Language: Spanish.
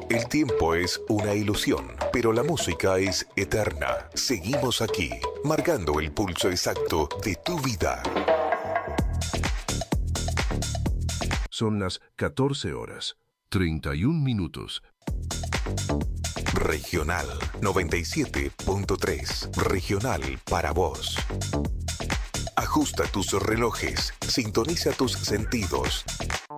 El tiempo es una ilusión, pero la música es eterna. Seguimos aquí, marcando el pulso exacto de tu vida. Son las 14 horas, 31 minutos. Regional 97.3. Regional para vos. Ajusta tus relojes, sintoniza tus sentidos.